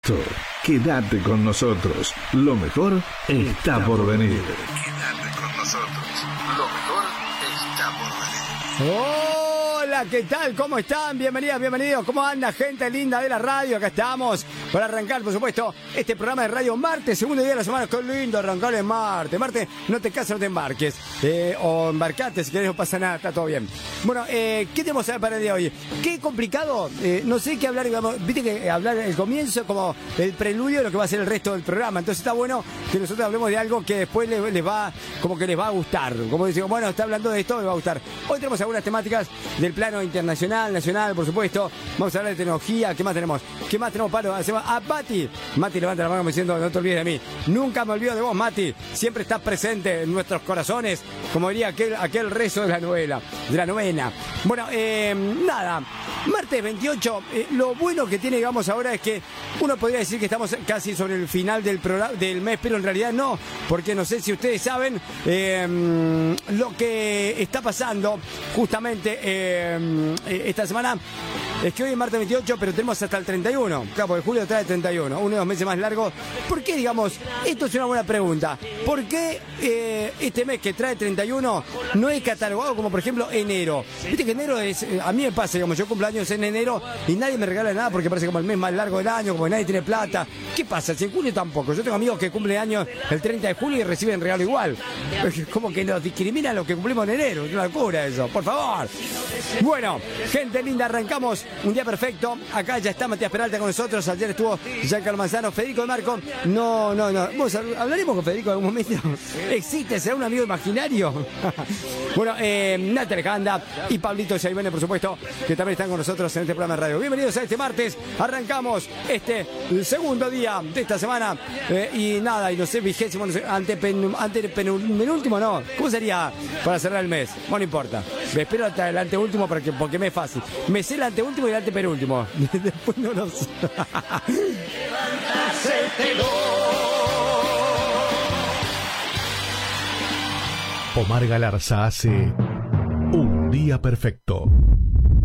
Quédate con nosotros, lo mejor está por venir. Quédate con nosotros, lo mejor está por venir. Hola, ¿qué tal? ¿Cómo están? Bienvenidas, bienvenidos. ¿Cómo anda, gente linda de la radio? Acá estamos para arrancar, por supuesto, este programa de radio martes, segundo día de la semana. Qué lindo arrancar el martes. Martes, no te cases, no te embarques. O embarcate, si querés, no pasa nada, está todo bien. Bueno, ¿qué tenemos para el día de hoy? Qué complicado, no sé qué hablar, digamos, viste que hablar el comienzo como el preludio de lo que va a ser el resto del programa. Entonces está bueno que nosotros hablemos de algo que después les va, como que les va a gustar. Como decimos, bueno, está hablando de esto, les va a gustar. Hoy tenemos algunas temáticas del plano internacional, nacional, por supuesto. Vamos a hablar de tecnología. ¿Qué más tenemos? ¿Qué más tenemos, Pablo? Hacemos a Mati. Mati levanta la mano diciendo, no te olvides de mí. Nunca me olvido de vos, Mati. Siempre estás presente en nuestros corazones, como diría aquel rezo de la novena. Bueno, nada. Martes 28, lo bueno que tiene, digamos, ahora es que uno podría decir que estamos casi sobre el final del programa, del mes, pero en realidad no, porque no sé si ustedes saben lo que está pasando justamente esta semana. Es que hoy es martes 28, pero tenemos hasta el 31. Claro, porque julio trae el 31, uno de los meses más largos. ¿Por qué, digamos, esto es una buena pregunta? ¿Por qué este mes que trae 31 no es catalogado como, por ejemplo, enero? Viste que enero es, a mí me pasa, digamos, yo cumplo años en enero y nadie me regala nada porque parece como el mes más largo del año, como que nadie tiene plata. ¿Qué pasa? Si en julio tampoco. Yo tengo amigos que cumplen años el 30 de julio y reciben regalo igual. Como que nos discriminan los que cumplimos en enero. Es una locura eso, por favor. Bueno, gente linda, arrancamos un día perfecto. Acá ya está Matías Peralta con nosotros. Ayer estuvo Giancarlo Manzano, Federico de Marco. No. ¿Hablaremos con Federico en algún momento? ¿Existe? ¿Será un amigo imaginario? Bueno, Natalia Alejandra y Pablito Yaimene, por supuesto, que también están con nosotros en este programa de radio. Bienvenidos a este martes. Arrancamos el segundo día de esta semana. Y nada, y no sé, vigésimo, no sé, penúltimo, no. ¿Cómo sería para cerrar el mes? Bueno, no importa. Me espero hasta el anteúltimo porque me es fácil. Me sé el anteúltimo y el antepenúltimo. Después no lo sé. Omar Galarza hace Un Día Perfecto.